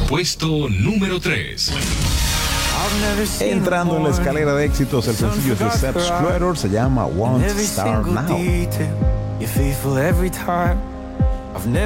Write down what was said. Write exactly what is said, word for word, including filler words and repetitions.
Puesto número tres. Entrando en la escalera de éxitos, el sencillo de Seth Scudder se llama Won't Start Now.